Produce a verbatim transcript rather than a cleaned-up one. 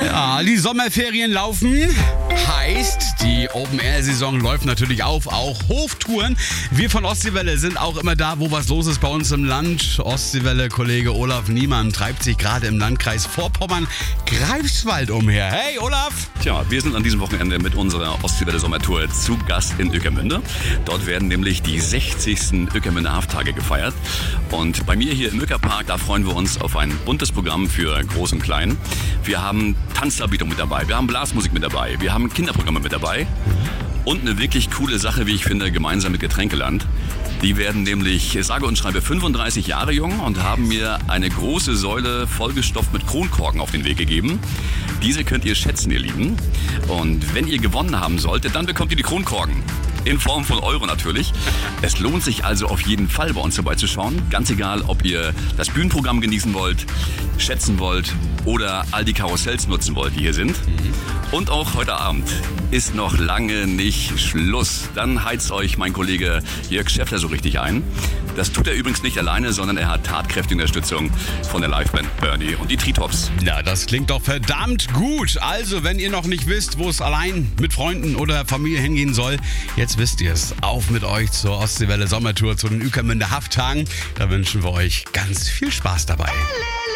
Ja, die Sommerferien laufen. Heißt, die Open-Air-Saison läuft natürlich auf, auch Hoftouren. Wir von Ostseewelle sind auch immer da, wo was los ist bei uns im Land. Ostseewelle-Kollege Olaf Niemann treibt sich gerade im Landkreis Vorpommern-Greifswald umher. Hey, Olaf! Tja, wir sind an diesem Wochenende mit unserer Ostseewelle-Sommertour zu Gast in Ueckermünde. Dort werden nämlich die sechzigsten Ueckermünder Hafttage gefeiert. Und bei mir hier im Ueckerpark, da freuen wir uns auf ein buntes Programm für Groß und Klein. Wir haben Tanzdarbietung mit dabei, wir haben Blasmusik mit dabei, wir haben Kinderprogramme mit dabei und eine wirklich coole Sache, wie ich finde, gemeinsam mit Getränkeland. Die werden nämlich, sage und schreibe, fünfunddreißig Jahre jung und haben mir eine große Säule vollgestopft mit Kronkorken auf den Weg gegeben. Diese könnt ihr schätzen, ihr Lieben. Und wenn ihr gewonnen haben solltet, dann bekommt ihr die Kronkorken. In Form von Euro natürlich. Es lohnt sich also auf jeden Fall bei uns vorbeizuschauen. Ganz egal, ob ihr das Bühnenprogramm genießen wollt, schätzen wollt oder all die Karussells nutzen wollt, die hier sind. Und auch heute Abend ist noch lange nicht Schluss. Dann heizt euch mein Kollege Jörg Schäffler so richtig ein. Das tut er übrigens nicht alleine, sondern er hat tatkräftige Unterstützung von der Liveband Bernie und die Tritops. Ja, das klingt doch verdammt gut. Also, wenn ihr noch nicht wisst, wo es allein mit Freunden oder Familie hingehen soll, jetzt wisst ihr es. Auf mit euch zur Ostseewelle Sommertour zu den Ueckermünder Hafttagen. Da wünschen wir euch ganz viel Spaß dabei.